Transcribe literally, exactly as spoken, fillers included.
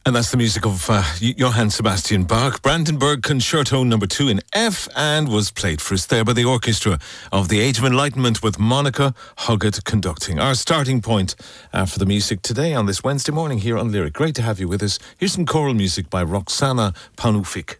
And that's the music of uh, Johann Sebastian Bach, Brandenburg Concerto number two in F, and was played for us there by the orchestra of the Age of Enlightenment with Monica Huggett conducting. Our starting point uh, for the music today on this Wednesday morning here on Lyric. Great to have you with us. Here's some choral music by Roxana Panufik.